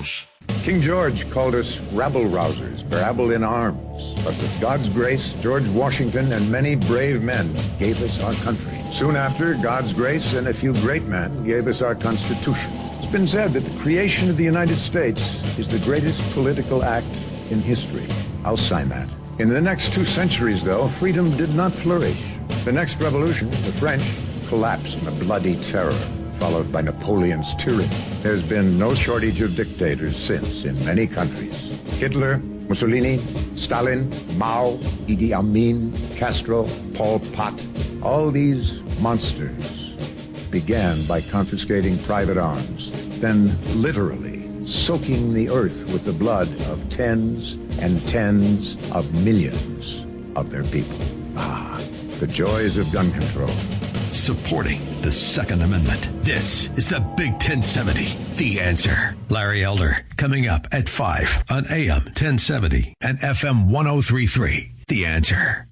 News. King George called us rabble-rousers, rabble in arms. But with God's grace, George Washington and many brave men gave us our country. Soon after, God's grace and a few great men gave us our Constitution. It's been said that the creation of the United States is the greatest political act in history. I'll sign that. In the next 2 centuries, though, freedom did not flourish. The next revolution, the French, collapsed in a bloody terror, followed by Napoleon's tyranny. There's been no shortage of dictators since in many countries. Hitler, Mussolini, Stalin, Mao, Idi Amin, Castro, Pol Pot. All these monsters began by confiscating private arms, then literally soaking the earth with the blood of tens and tens of millions of their people. Ah, the joys of gun control. Supporting the Second Amendment. This is the Big 1070, The Answer. Larry Elder, coming up at 5 on AM 1070 and FM 1033, The Answer.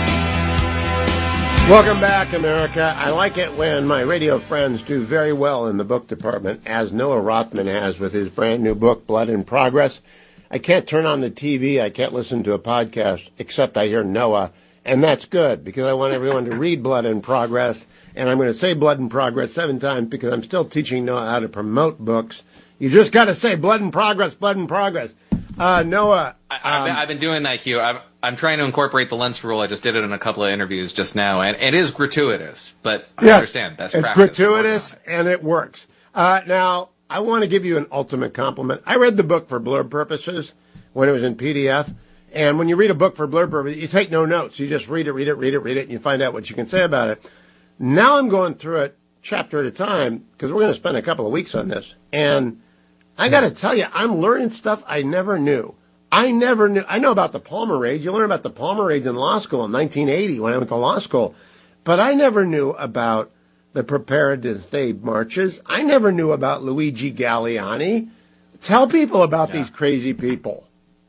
Welcome back, America. I like it when my radio friends do very well in the book department, as Noah Rothman has with his brand new book, Blood in Progress. I can't turn on the TV, I can't listen to a podcast, except I hear Noah. And that's good, because I want everyone to read Blood in Progress. And I'm going to say Blood in Progress 7 times, because I'm still teaching Noah how to promote books. You just got to say Blood in Progress, Blood in Progress. Noah. I've been doing that, Hugh. I'm trying to incorporate the Lentz rule. I just did it in a couple of interviews just now. And it is gratuitous, but I understand. That's it's gratuitous, and it works. Now, I want to give you an ultimate compliment. I read the book for blurb purposes when it was in PDF. And when you read a book for blurb purposes, you take no notes. You just read it, and you find out what you can say about it. Now I'm going through it chapter at a time, because we're going to spend a couple of weeks on this. And I got to tell you, I'm learning stuff I never knew. I know about the Palmer Raids. You learn about the Palmer Raids in law school in 1980 when I went to law school. But I never knew about the Preparedness Day marches. I never knew about Luigi Galliani. Tell people about these crazy people.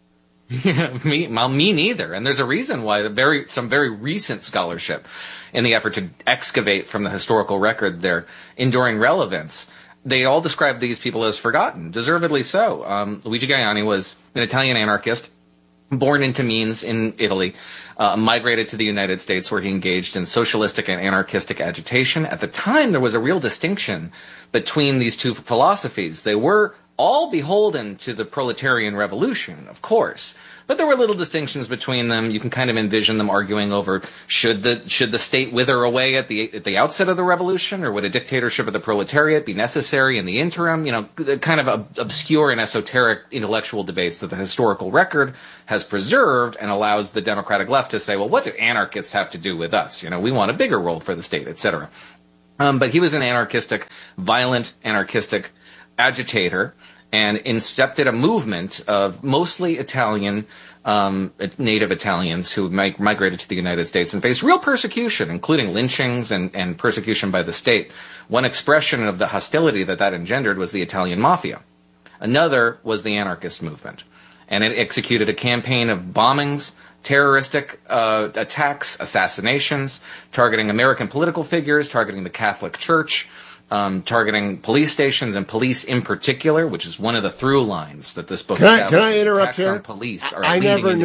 Me neither. And there's a reason why some very recent scholarship in the effort to excavate from the historical record their enduring relevance, they all describe these people as forgotten, deservedly so. Luigi Galliani was an Italian anarchist, born into Means in Italy, migrated to the United States where he engaged in socialistic and anarchistic agitation. At the time, there was a real distinction between these two philosophies. They were all beholden to the proletarian revolution, of course, but there were little distinctions between them. You can kind of envision them arguing over should the state wither away at the outset of the revolution, or would a dictatorship of the proletariat be necessary in the interim? You know, kind of obscure and esoteric intellectual debates that the historical record has preserved and allows the democratic left to say, well, what do anarchists have to do with us? You know, we want a bigger role for the state, etc. But he was an violent anarchistic agitator, and incepted a movement of mostly Italian, native Italians who migrated to the United States and faced real persecution, including lynchings and persecution by the state. One expression of the hostility that engendered was the Italian mafia. Another was the anarchist movement. And it executed a campaign of bombings, terroristic attacks, assassinations, targeting American political figures, targeting the Catholic Church, targeting police stations and police in particular, which is one of the through lines that this book establishes. Can I interrupt here? Police are I never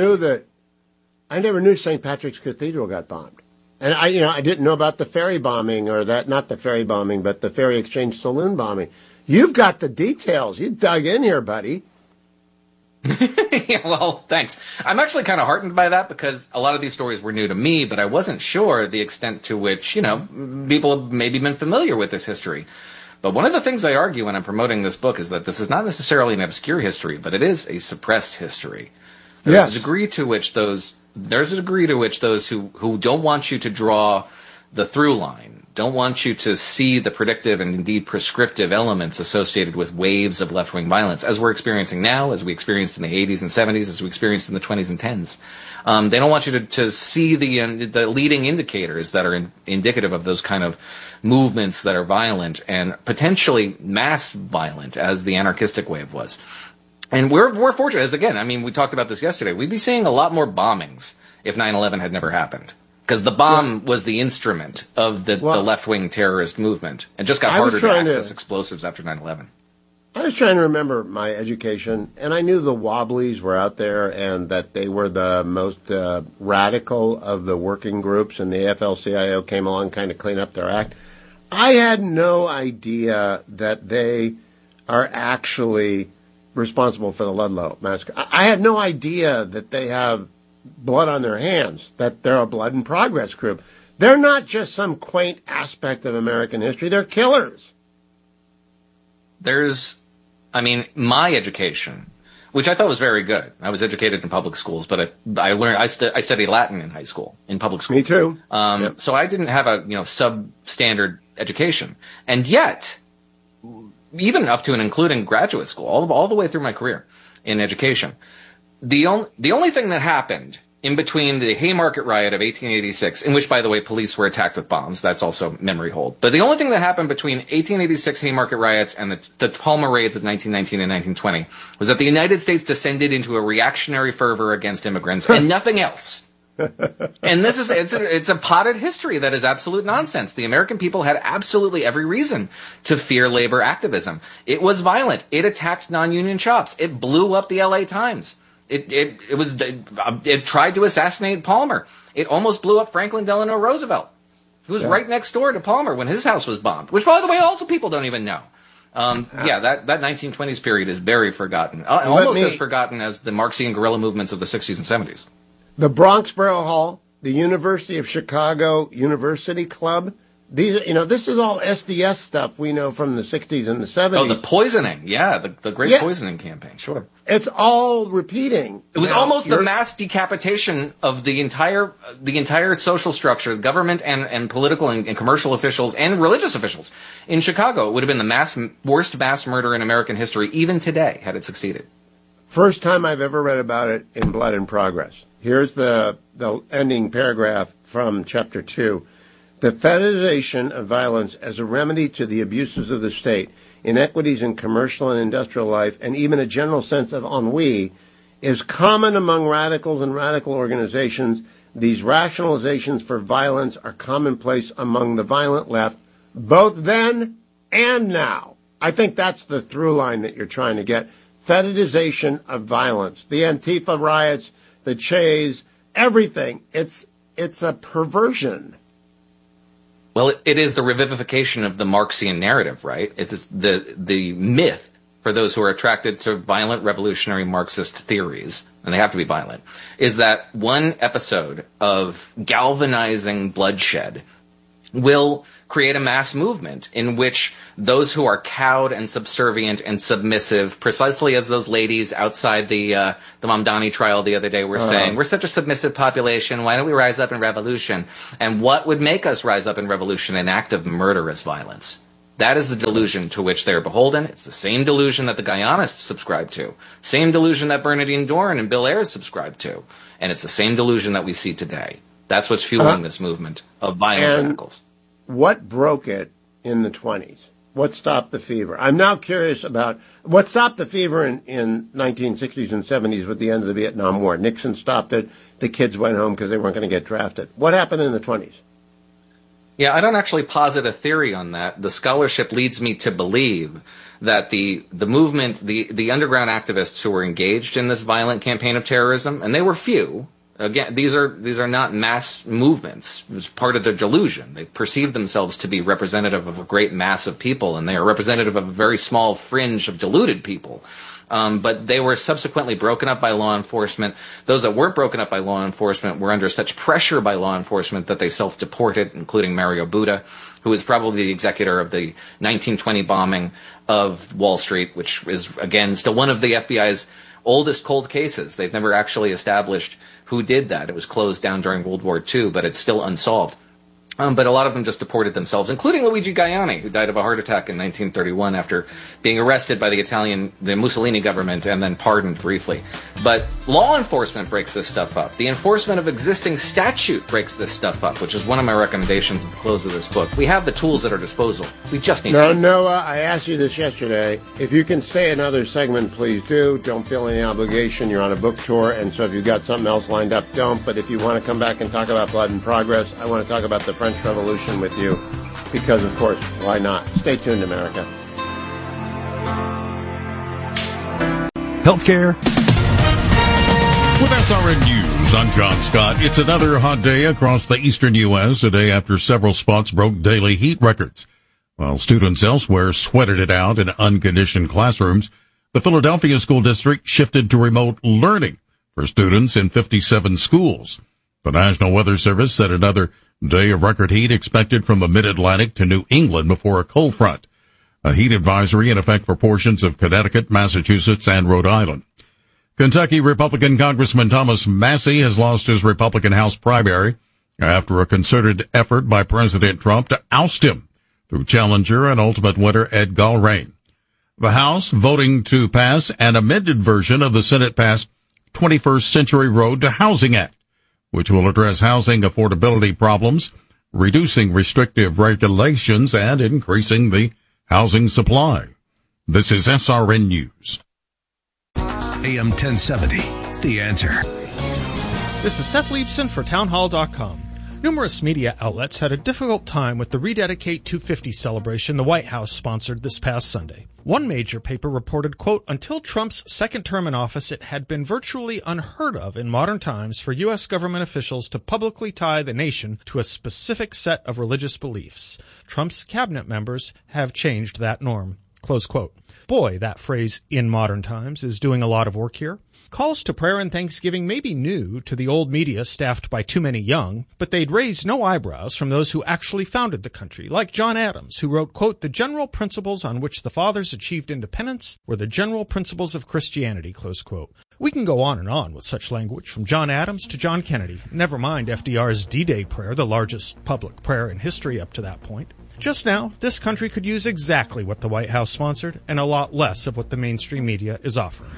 knew St. Patrick's Cathedral got bombed. And I didn't know about the ferry bombing, not the ferry bombing, but the ferry exchange saloon bombing. You've got the details. You dug in here, buddy. Yeah, well, thanks. I'm actually kind of heartened by that, because a lot of these stories were new to me, but I wasn't sure the extent to which, people have maybe been familiar with this history. But one of the things I argue when I'm promoting this book is that this is not necessarily an obscure history, but it is a suppressed history. There's a degree to which those who don't want you to draw the through line, don't want you to see the predictive and indeed prescriptive elements associated with waves of left-wing violence, as we're experiencing now, as we experienced in the 80s and 70s, as we experienced in the 20s and 10s. They don't want you to see the leading indicators that are indicative of those kind of movements that are violent and potentially mass violent, as the anarchistic wave was. And we're fortunate, as again, we talked about this yesterday, we'd be seeing a lot more bombings if 9/11 had never happened. Because the bomb was the instrument of the left-wing terrorist movement, and just got harder to access explosives after 9/11. I was trying to remember my education, and I knew the Wobblies were out there and that they were the most radical of the working groups, and the AFL-CIO came along kind of clean up their act. I had no idea that they are actually responsible for the Ludlow massacre. I had no idea that they have blood on their hands, that they're a blood in progress group. They're not just some quaint aspect of American history. They're killers. My education, which I thought was very good. I was educated in public schools, but I studied Latin in high school, in public school. Me too. Yep. So I didn't have a, substandard education. And yet, even up to and including graduate school, all the way through my career in education, the only thing that happened in between the Haymarket riot of 1886, in which, by the way, police were attacked with bombs, that's also memory hold. But the only thing that happened between 1886 Haymarket riots and the Palmer raids of 1919 and 1920 was that the United States descended into a reactionary fervor against immigrants and nothing else. And it's a potted history that is absolute nonsense. The American people had absolutely every reason to fear labor activism. It was violent. It attacked non-union shops. It blew up the LA Times. It tried to assassinate Palmer. It almost blew up Franklin Delano Roosevelt, who was right next door to Palmer when his house was bombed, which, by the way, also people don't even know. That 1920s period is very forgotten. Almost as forgotten as the Marxian guerrilla movements of the 60s and 70s. The Bronx Borough Hall, the University of Chicago University Club, this is all SDS stuff we know from the 60s and the 70s. Oh, the poisoning. Yeah, the great poisoning campaign, sure. It's all repeating. It was almost the mass decapitation of the entire social structure, government and political and commercial officials and religious officials in Chicago. It would have been the worst mass murder in American history, even today, had it succeeded. First time I've ever read about it in Blood in Progress. Here's the ending paragraph from Chapter 2. The fetishization of violence as a remedy to the abuses of the state, inequities in commercial and industrial life, and even a general sense of ennui is common among radicals and radical organizations. These rationalizations for violence are commonplace among the violent left, both then and now. I think that's the through line that you're trying to get. Fetishization of violence. The Antifa riots, the Che's, everything. It's a perversion. Well, it is the revivification of the Marxian narrative, right? It's the myth for those who are attracted to violent revolutionary Marxist theories, and they have to be violent, is that one episode of galvanizing bloodshed will create a mass movement in which those who are cowed and subservient and submissive, precisely as those ladies outside the Mamdani trial the other day were saying, we're such a submissive population, why don't we rise up in revolution? And what would make us rise up in revolution? An act of murderous violence. That is the delusion to which they're beholden. It's the same delusion that the Guyanists subscribe to. Same delusion that Bernardine Dohrn and Bill Ayers subscribe to. And it's the same delusion that we see today. That's what's fueling this movement of violent radicals. What broke it in the 20s? What stopped the fever? I'm now curious about what stopped the fever in 1960s and 70s with the end of the Vietnam War. Nixon stopped it. The kids went home because they weren't going to get drafted. What happened in the 20s? Yeah, I don't actually posit a theory on that. The scholarship leads me to believe that the movement, the underground activists who were engaged in this violent campaign of terrorism, and they were few. Again, these are not mass movements. It was part of their delusion. They perceive themselves to be representative of a great mass of people, and they are representative of a very small fringe of deluded people. But they were subsequently broken up by law enforcement. Those that weren't broken up by law enforcement were under such pressure by law enforcement that they self-deported, including Mario Buda, who was probably the executor of the 1920 bombing of Wall Street, which is, again, still one of the FBI's oldest cold cases. They've never actually established who did that. It was closed down during World War II, but it's still unsolved. But a lot of them just deported themselves, including Luigi Gaiani, who died of a heart attack in 1931 after being arrested by the Mussolini government and then pardoned briefly. But law enforcement breaks this stuff up. The enforcement of existing statute breaks this stuff up, which is one of my recommendations at the close of this book. We have the tools at our disposal. We just need to. Noah, I asked you this yesterday. If you can stay another segment, please do. Don't feel any obligation. You're on a book tour, and so if you've got something else lined up, don't. But if you want to come back and talk about Blood in Progress, I want to talk about the French Revolution with you because, of course, why not? Stay tuned, America. healthcare. With SRN News, I'm John Scott. It's another hot day across the eastern U.S., a day after several spots broke daily heat records. While students elsewhere sweated it out in unconditioned classrooms, the Philadelphia School District shifted to remote learning for students in 57 schools. The National Weather Service said another day of record heat expected from the Mid-Atlantic to New England before a cold front. A heat advisory in effect for portions of Connecticut, Massachusetts, and Rhode Island. Kentucky Republican Congressman Thomas Massie has lost his Republican House primary after a concerted effort by President Trump to oust him through challenger and ultimate winner Ed Gallrein. The House voting to pass an amended version of the Senate-passed 21st Century Road to Housing Act, which will address housing affordability problems, reducing restrictive regulations, and increasing the housing supply. This is SRN News. AM 1070, The Answer. This is Seth Leibson for townhall.com. Numerous media outlets had a difficult time with the Rededicate 250 celebration the White House sponsored this past Sunday. One major paper reported, quote, until Trump's second term in office, it had been virtually unheard of in modern times for U.S. government officials to publicly tie the nation to a specific set of religious beliefs. Trump's cabinet members have changed that norm, close quote. Boy, that phrase, in modern times, is doing a lot of work here. Calls to prayer and thanksgiving may be new to the old media staffed by too many young, but they'd raise no eyebrows from those who actually founded the country, like John Adams, who wrote, quote, the general principles on which the fathers achieved independence were the general principles of Christianity, close quote. We can go on with such language from John Adams to John Kennedy, never mind FDR's D-Day prayer, the largest public prayer in history up to that point. Just now, this country could use exactly what the White House sponsored and a lot less of what the mainstream media is offering.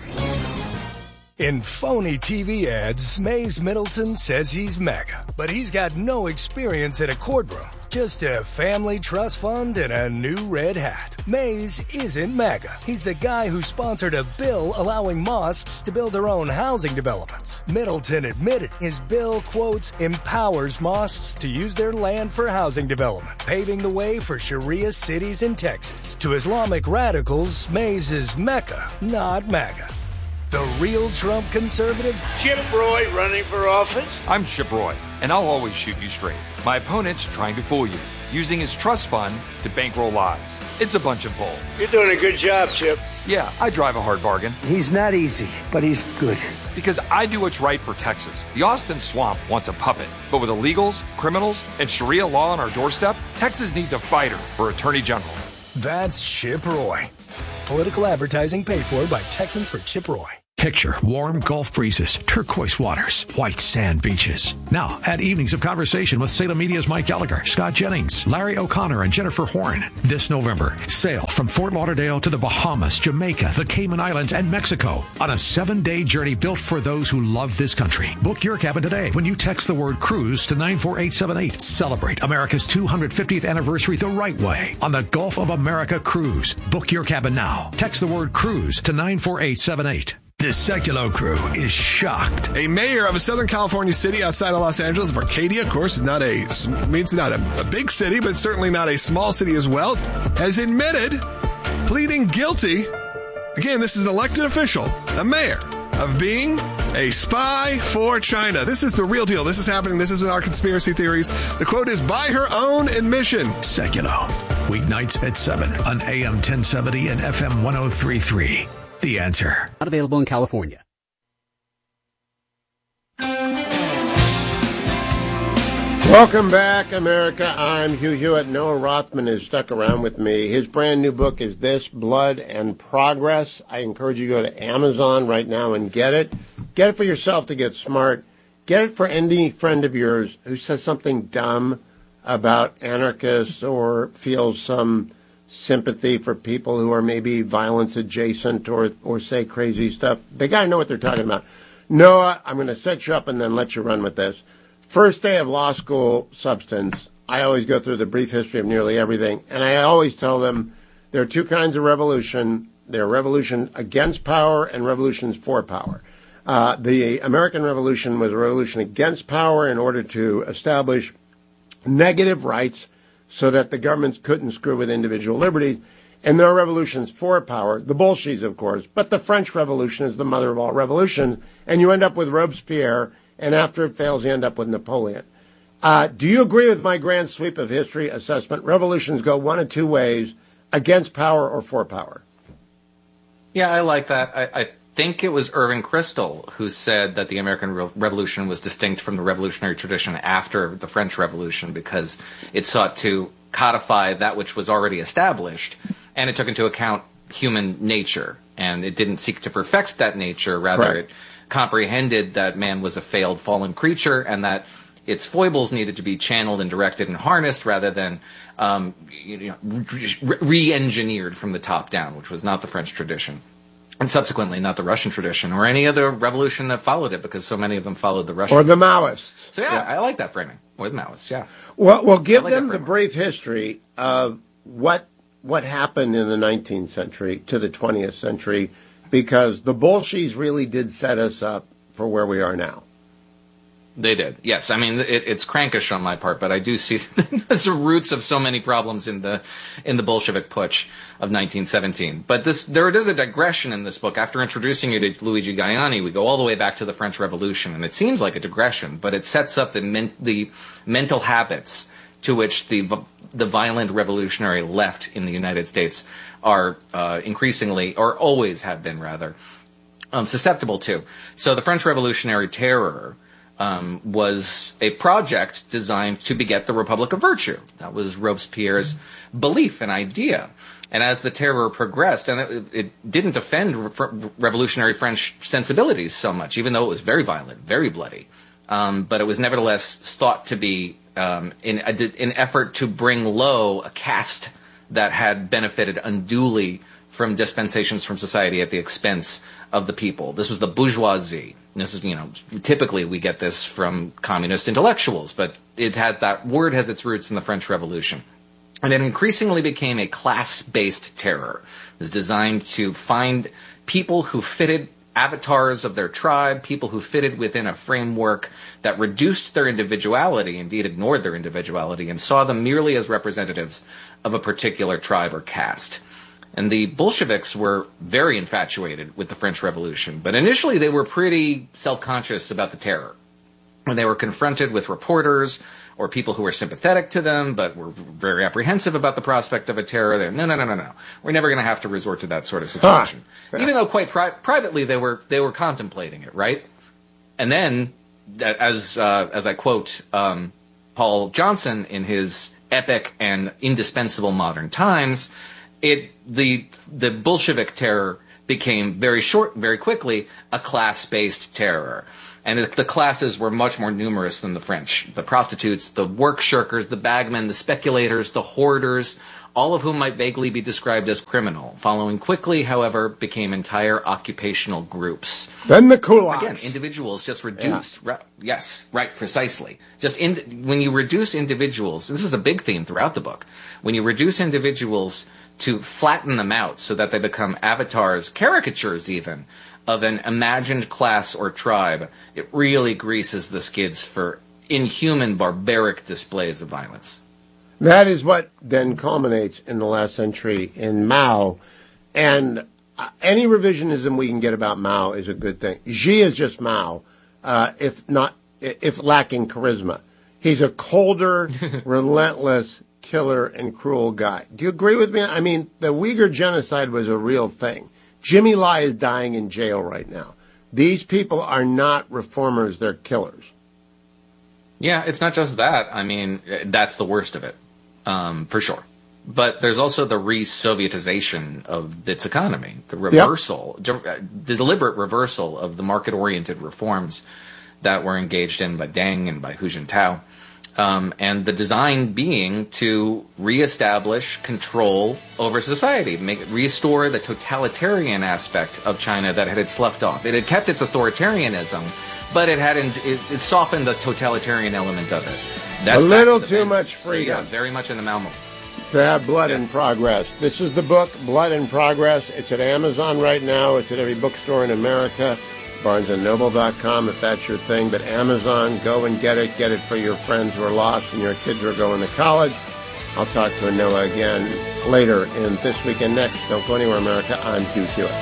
In phony TV ads, Mays Middleton says he's MAGA, but he's got no experience at a courtroom. Just a family trust fund and a new red hat. Mays isn't MAGA. He's the guy who sponsored a bill allowing mosques to build their own housing developments. Middleton admitted his bill, quotes, empowers mosques to use their land for housing development, paving the way for Sharia cities in Texas. To Islamic radicals, Mays is Mecca, not MAGA. The real Trump conservative? Chip Roy running for office? I'm Chip Roy, and I'll always shoot you straight. My opponent's trying to fool you, using his trust fund to bankroll lies. It's a bunch of bull. You're doing a good job, Chip. Yeah, I drive a hard bargain. He's not easy, but he's good. Because I do what's right for Texas. The Austin Swamp wants a puppet, but with illegals, criminals, and Sharia law on our doorstep, Texas needs a fighter for Attorney General. That's Chip Roy. Political advertising paid for by Texans for Chip Roy. Picture warm Gulf breezes, turquoise waters, white sand beaches. Now, add evenings of conversation with Salem Media's Mike Gallagher, Scott Jennings, Larry O'Connor, and Jennifer Horn. This November, sail from Fort Lauderdale to the Bahamas, Jamaica, the Cayman Islands, and Mexico on a 7-day journey built for those who love this country. Book your cabin today when you text the word cruise to 94878. Celebrate America's 250th anniversary the right way on the Gulf of America Cruise. Book your cabin now. Text the word cruise to 94878. The Sekulow crew is shocked. A mayor of a Southern California city outside of Los Angeles, of Arcadia, of course, is not a big city, but certainly not a small city as well, has admitted pleading guilty. Again, this is an elected official, a mayor, of being a spy for China. This is the real deal. This is happening. This isn't our conspiracy theories. The quote is by her own admission. Sekulow, weeknights at 7 on AM 1070 and FM 1033. The Answer. Not available in California. Welcome back, America. I'm Hugh Hewitt. Noah Rothman is stuck around with me. His brand new book is This, Blood and Progress. I encourage you to go to Amazon right now and get it. Get it for yourself to get smart. Get it for any friend of yours who says something dumb about anarchists or feels some sympathy for people who are maybe violence adjacent or say crazy stuff. They got to know what they're talking about. Noah, I'm going to set you up and then let you run with this. First day of law school substance, I always go through the brief history of nearly everything, and I always tell them there are two kinds of revolution. There are revolution against power and revolutions for power. The American Revolution was a revolution against power in order to establish negative rights so that the governments couldn't screw with individual liberties. and there are revolutions for power, the Bolsheviks, of course, but the French Revolution is the mother of all revolutions, and you end up with Robespierre, and after it fails, you end up with Napoleon. Do you agree with my grand sweep of history assessment? Revolutions go one of two ways, against power or for power. Yeah, I like that. I think it was Irving Kristol who said that the American Revolution was distinct from the revolutionary tradition after the French Revolution because it sought to codify that which was already established, and it took into account human nature, and it didn't seek to perfect that nature. Rather, Correct. It comprehended that man was a failed, fallen creature, and that its foibles needed to be channeled and directed and harnessed rather than re-engineered from the top down, which was not the French tradition. And subsequently, not the Russian tradition or any other revolution that followed it, because so many of them followed the Russian. Or the Maoists. So, I like that framing. Or the Maoists, yeah. Well, give them the brief history of what happened in the 19th century to the 20th century, because the Bolsheviks really did set us up for where we are now. They did, yes. I mean, it's crankish on my part, but I do see the roots of so many problems in the Bolshevik putsch of 1917. But there is a digression in this book. After introducing you to Luigi Gaiani, we go all the way back to the French Revolution, and it seems like a digression, but it sets up the mental habits to which the violent revolutionary left in the United States are increasingly, or always have been rather, susceptible to. So the French Revolutionary Terror was a project designed to beget the Republic of Virtue. That was Robespierre's belief and idea. And as the terror progressed, and it didn't offend revolutionary French sensibilities so much, even though it was very violent, very bloody. But it was nevertheless thought to be in an effort to bring low a caste that had benefited unduly from dispensations from society at the expense of the people. This was the bourgeoisie. This is, typically we get this from communist intellectuals, but that word has its roots in the French Revolution. And it increasingly became a class-based terror. It was designed to find people who fitted avatars of their tribe, people who fitted within a framework that reduced their individuality, indeed ignored their individuality, and saw them merely as representatives of a particular tribe or caste. And the Bolsheviks were very infatuated with the French Revolution, but initially they were pretty self-conscious about the terror. When they were confronted with reporters or people who were sympathetic to them but were very apprehensive about the prospect of a terror, they no. We're never going to have to resort to that sort of situation. Even though quite privately they were contemplating it, right? And then, as I quote Paul Johnson in his epic and indispensable Modern Times, the Bolshevik terror became very quickly a class-based terror. And the classes were much more numerous than the French. The prostitutes, the work shirkers, the bagmen, the speculators, the hoarders, all of whom might vaguely be described as criminal. Following quickly, however, became entire occupational groups. Then the kulaks. Again, individuals just reduced. Yeah. Yes, right, precisely. When you reduce individuals, this is a big theme throughout the book, when you reduce individuals to flatten them out so that they become avatars, caricatures even, of an imagined class or tribe, it really greases the skids for inhuman, barbaric displays of violence. That is what then culminates in the last century in Mao. And any revisionism we can get about Mao is a good thing. Xi is just Mao, if lacking charisma. He's a colder, relentless, killer, and cruel guy. Do you agree with me? I mean, the Uyghur genocide was a real thing. Jimmy Lai is dying in jail right now. These people are not reformers, they're killers. Yeah, it's not just that. I mean, that's the worst of it, for sure. But there's also the re-Sovietization of its economy, the reversal, the deliberate reversal of the market-oriented reforms that were engaged in by Deng and by Hu Jintao. And the design being to reestablish control over society, restore the totalitarian aspect of China that had sloughed off. It had kept its authoritarianism, but it softened the totalitarian element of it. That's a little too much freedom. So, yeah, very much an amalgam. To have Blood in Progress. This is the book, Blood in Progress. It's at Amazon right now. It's at every bookstore in America. BarnesandNoble.com if that's your thing, but Amazon, go and get it for your friends who are lost and your kids who are going to college. I'll talk to Noah again later in This Week and Next. Don't go anywhere, America. I'm Hugh Hewitt.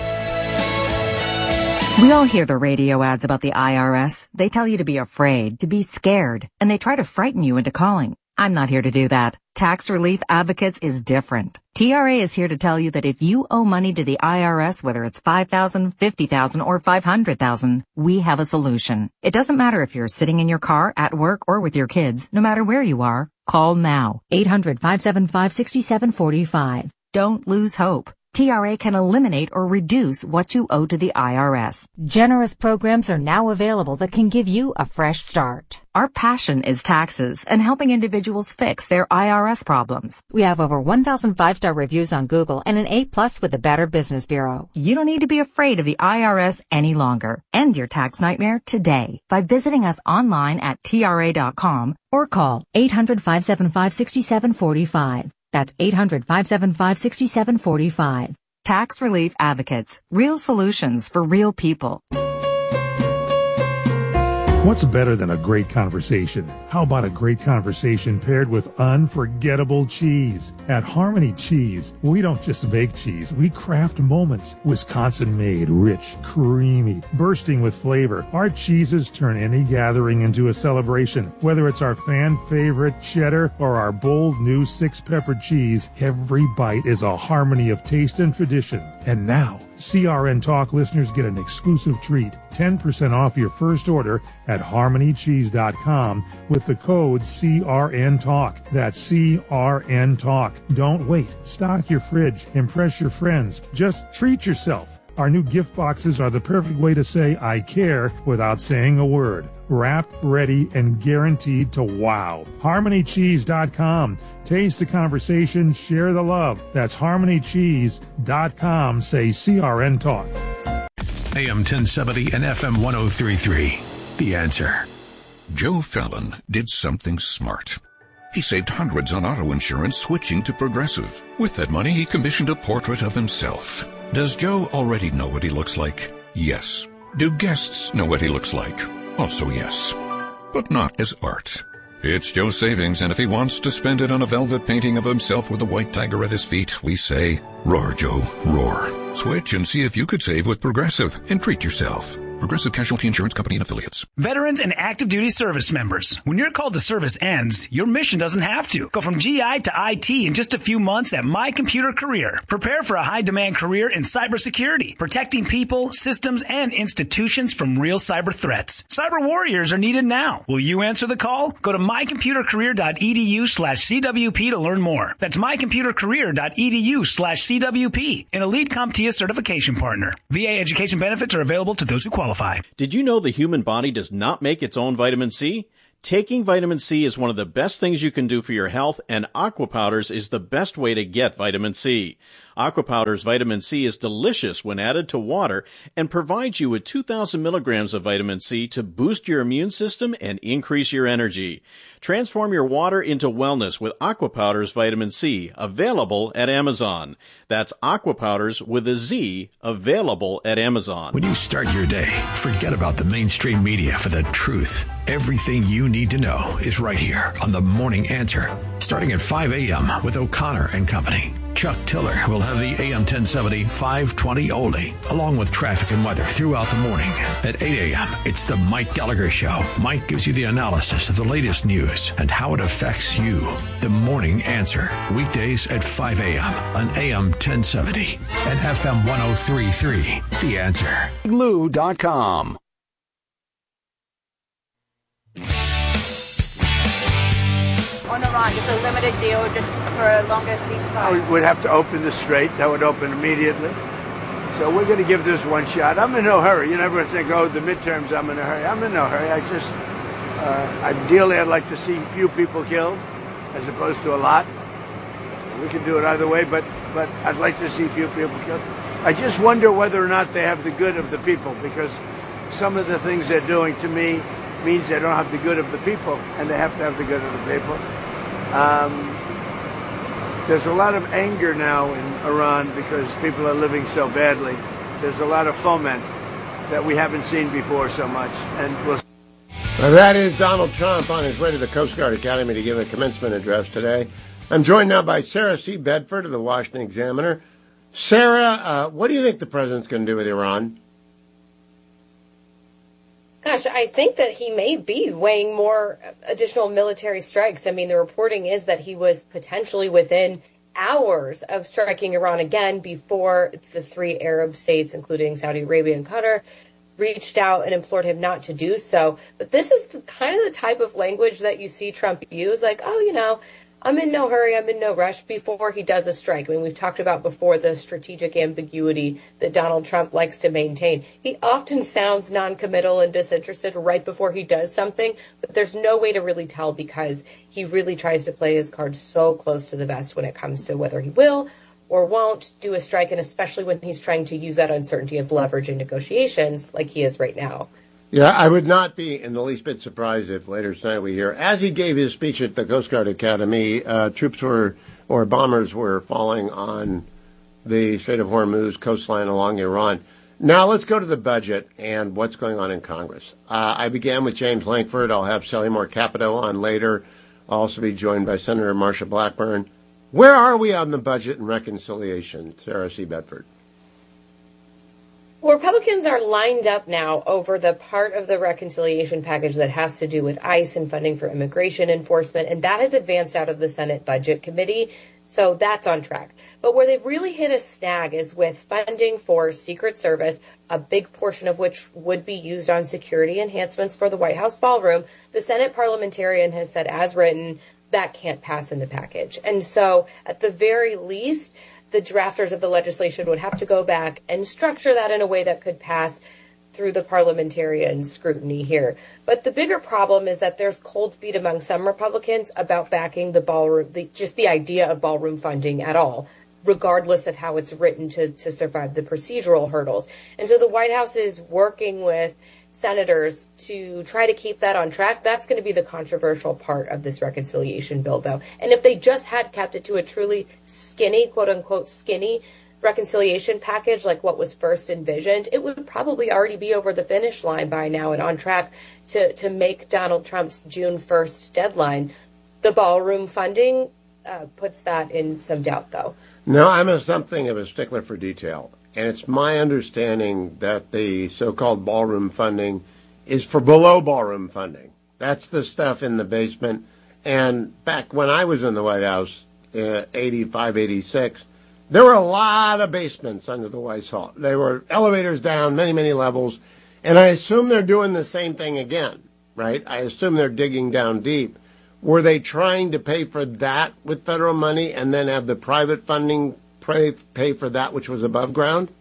We all hear the radio ads about the IRS. They tell you to be afraid, to be scared, and they try to frighten you into calling. I'm not here to do that. Tax Relief Advocates is different. TRA is here to tell you that if you owe money to the IRS, whether it's $5,000, $50,000, or $500,000, we have a solution. It doesn't matter if you're sitting in your car, at work, or with your kids. No matter where you are, call now. 800-575-6745. Don't lose hope. TRA can eliminate or reduce what you owe to the IRS. Generous programs are now available that can give you a fresh start. Our passion is taxes and helping individuals fix their IRS problems. We have over 1,000 5-star reviews on Google and an A+ with the Better Business Bureau. You don't need to be afraid of the IRS any longer. End your tax nightmare today by visiting us online at TRA.com or call 800-575-6745. That's 800-575-6745. Tax Relief Advocates. Real solutions for real people. What's better than a great conversation? How about a great conversation paired with unforgettable cheese? At Harmony Cheese, we don't just make cheese, we craft moments. Wisconsin-made, rich, creamy, bursting with flavor. Our cheeses turn any gathering into a celebration. Whether it's our fan-favorite cheddar or our bold new 6-pepper cheese, every bite is a harmony of taste and tradition. And now, CRN Talk listeners get an exclusive treat, 10% off your first order at harmonycheese.com with the code CRN Talk. That's CRN Talk. Don't wait. Stock your fridge. Impress your friends. Just treat yourself. Our new gift boxes are the perfect way to say I care without saying a word. Wrapped, ready, and guaranteed to wow. HarmonyCheese.com. Taste the conversation, share the love. That's HarmonyCheese.com. Say CRN Talk. AM 1070 and FM 103.3. The Answer. Joe Fallon did something smart. He saved hundreds on auto insurance switching to Progressive. With that money, he commissioned a portrait of himself. Does Joe already know what he looks like? Yes. Do guests know what he looks like? Also yes. But not as art. It's Joe's savings, and if he wants to spend it on a velvet painting of himself with a white tiger at his feet, we say, roar, Joe, roar. Switch and see if you could save with Progressive and treat yourself. Progressive Casualty Insurance Company and Affiliates. Veterans and active duty service members. When your call to service ends, your mission doesn't have to. Go from GI to IT in just a few months at My Computer Career. Prepare for a high-demand career in cybersecurity, protecting people, systems, and institutions from real cyber threats. Cyber warriors are needed now. Will you answer the call? Go to mycomputercareer.edu/CWP to learn more. That's mycomputercareer.edu/CWP, an elite CompTIA certification partner. VA education benefits are available to those who qualify. Did you know the human body does not make its own vitamin C? Taking vitamin C is one of the best things you can do for your health, and Aqua Powders is the best way to get vitamin C. Aqua Powders vitamin C is delicious when added to water and provides you with 2,000 milligrams of vitamin C to boost your immune system and increase your energy. Transform your water into wellness with Aqua Powders vitamin C, available at Amazon. That's Aqua Powders with a Z, available at Amazon. When you start your day, forget about the mainstream media for the truth. Everything you need to know is right here on The Morning Answer, starting at 5 a.m. with O'Connor and Company. Chuck Tiller will have the AM 1070 520 oldie, along with traffic and weather throughout the morning. At 8 a.m., it's the Mike Gallagher Show. Mike gives you the analysis of the latest news and how it affects you. The Morning Answer, weekdays at 5 a.m. on AM 1070 and FM 103.3. The Answer. Glue.com. On Iran, just a limited deal just for a longer ceasefire? We would have to open the strait. That would open immediately. So we're going to give this one shot. I'm in no hurry. You never think, oh, the midterms, I'm in a hurry. I'm in no hurry. Ideally, I'd like to see few people killed as opposed to a lot. We can do it either way, but I'd like to see few people killed. I just wonder whether or not they have the good of the people, because some of the things they're doing to me means they don't have the good of the people, and they have to have the good of the people. There's a lot of anger now in Iran because people are living so badly. There's a lot of foment that we haven't seen before so much. And that is Donald Trump on his way to the Coast Guard Academy to give a commencement address today. I'm joined now by Sarah C. Bedford of the Washington Examiner. Sarah, what do you think the president's going to do with Iran? Gosh, I think that he may be weighing more additional military strikes. I mean, the reporting is that he was potentially within hours of striking Iran again before the three Arab states, including Saudi Arabia and Qatar, reached out and implored him not to do so. But this is kind of the type of language that you see Trump use, like, oh, you know, I'm in no hurry, I'm in no rush, before he does a strike. I mean, we've talked about before the strategic ambiguity that Donald Trump likes to maintain. He often sounds noncommittal and disinterested right before he does something, but there's no way to really tell because he really tries to play his cards so close to the vest when it comes to whether he will or won't do a strike, and especially when he's trying to use that uncertainty as leverage in negotiations like he is right now. Yeah, I would not be in the least bit surprised if later tonight we hear, as he gave his speech at the Coast Guard Academy, troops or bombers were falling on the Strait of Hormuz coastline along Iran. Now let's go to the budget and what's going on in Congress. I began with James Lankford. I'll have Sally Moore Capito on later. I'll also be joined by Senator Marsha Blackburn. Where are we on the budget and reconciliation, Sarah C. Bedford? Well, Republicans are lined up now over the part of the reconciliation package that has to do with ICE and funding for immigration enforcement, and that has advanced out of the Senate Budget Committee, so that's on track. But where they've really hit a snag is with funding for Secret Service, a big portion of which would be used on security enhancements for the White House ballroom. The Senate parliamentarian has said, as written, that can't pass in the package. And so, at the very least, the drafters of the legislation would have to go back and structure that in a way that could pass through the parliamentarian scrutiny here. But the bigger problem is that there's cold feet among some Republicans about backing the ballroom, just the idea of ballroom funding at all, regardless of how it's written to survive the procedural hurdles. And so the White House is working with senators to try to keep that on track. That's going to be the controversial part of this reconciliation bill, though. And if they just had kept it to a truly skinny, quote unquote, skinny reconciliation package like what was first envisioned, it would probably already be over the finish line by now and on track to make Donald Trump's June 1st deadline. The ballroom funding puts that in some doubt, though. No, I'm something of a stickler for detail. And it's my understanding that the so-called ballroom funding is for below ballroom funding. That's the stuff in the basement. And back when I was in the White House, 85, 86, there were a lot of basements under the White House. There were elevators down many, many levels. And I assume they're doing the same thing again, right? I assume they're digging down deep. Were they trying to pay for that with federal money and then have the private funding pay for that which was above ground?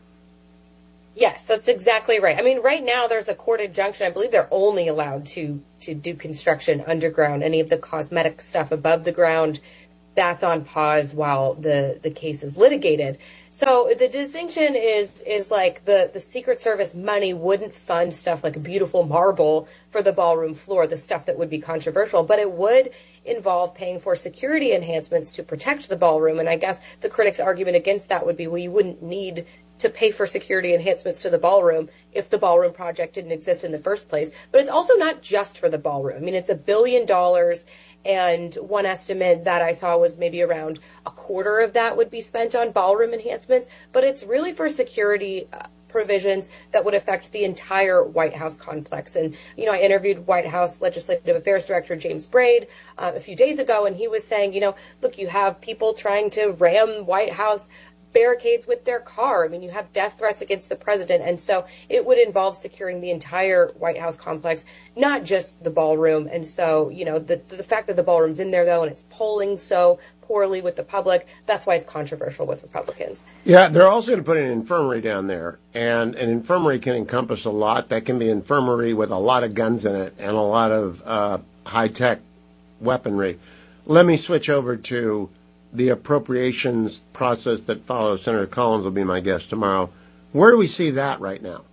Yes, that's exactly right. I mean, right now there's a court injunction. I believe they're only allowed to do construction underground. Any of the cosmetic stuff above the ground, that's on pause while the case is litigated. So the distinction is like the Secret Service money wouldn't fund stuff like a beautiful marble for the ballroom floor, the stuff that would be controversial, but it would involve paying for security enhancements to protect the ballroom. And I guess the critics' argument against that would be, well, you wouldn't need to pay for security enhancements to the ballroom if the ballroom project didn't exist in the first place. But it's also not just for the ballroom. I mean, it's $1 billion. And one estimate that I saw was maybe around a quarter of that would be spent on ballroom enhancements. But it's really for security provisions that would affect the entire White House complex. And, you know, I interviewed White House Legislative Affairs Director James Braid a few days ago, and he was saying, you know, look, you have people trying to ram White House barricades with their car. I mean, you have death threats against the president. And so it would involve securing the entire White House complex, not just the ballroom. And so, you know, the fact that the ballroom's in there, though, and it's polling so poorly with the public, that's why it's controversial with Republicans. Yeah, they're also going to put an infirmary down there. And an infirmary can encompass a lot. That can be infirmary with a lot of guns in it and a lot of high-tech weaponry. Let me switch over to the appropriations process that follows. Senator Collins will be my guest tomorrow. Where do we see that right now?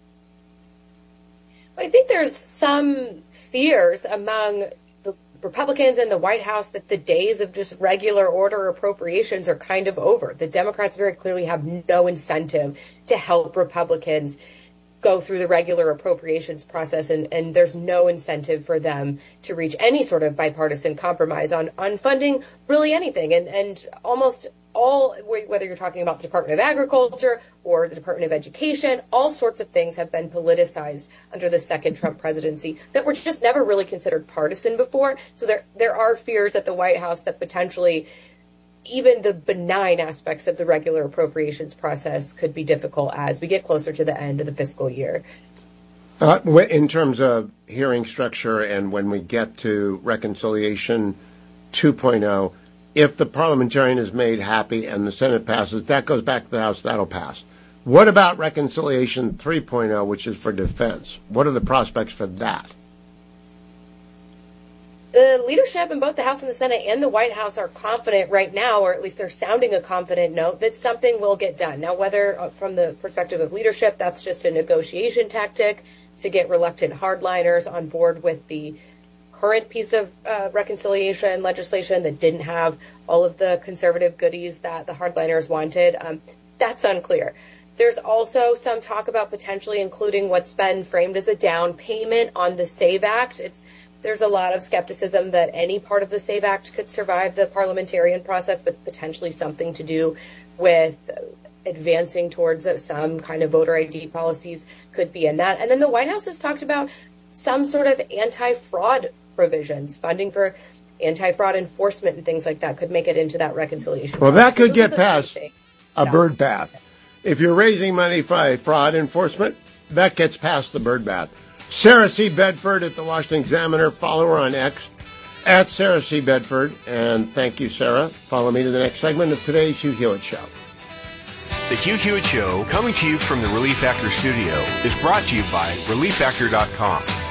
I think there's some fears among the Republicans in the White House that the days of just regular order appropriations are kind of over. The Democrats very clearly have no incentive to help Republicans go through the regular appropriations process, and there's no incentive for them to reach any sort of bipartisan compromise on funding really anything. And almost all, whether you're talking about the Department of Agriculture or the Department of Education, all sorts of things have been politicized under the second Trump presidency that were just never really considered partisan before. So there are fears at the White House that potentially even the benign aspects of the regular appropriations process could be difficult as we get closer to the end of the fiscal year. In terms of hearing structure and when we get to Reconciliation 2.0, if the parliamentarian is made happy and the Senate passes, that goes back to the House, that'll pass. What about Reconciliation 3.0, which is for defense? What are the prospects for that? The leadership in both the House and the Senate and the White House are confident right now, or at least they're sounding a confident note, that something will get done. Now, whether from the perspective of leadership, that's just a negotiation tactic to get reluctant hardliners on board with the current piece of reconciliation legislation that didn't have all of the conservative goodies that the hardliners wanted, that's unclear. There's also some talk about potentially including what's been framed as a down payment on the SAVE Act. There's a lot of skepticism that any part of the SAVE Act could survive the parliamentarian process, but potentially something to do with advancing towards some kind of voter ID policies could be in that. And then the White House has talked about some sort of anti-fraud provisions, funding for anti-fraud enforcement and things like that could make it into that reconciliation. Well, that could get past a bird bath. If you're raising money for fraud enforcement, that gets past the bird bath. Sarah C. Bedford at the Washington Examiner. Follow her on X at Sarah C. Bedford. And thank you, Sarah. Follow me to the next segment of today's Hugh Hewitt Show. The Hugh Hewitt Show, coming to you from the Relief Factor studio, is brought to you by ReliefFactor.com.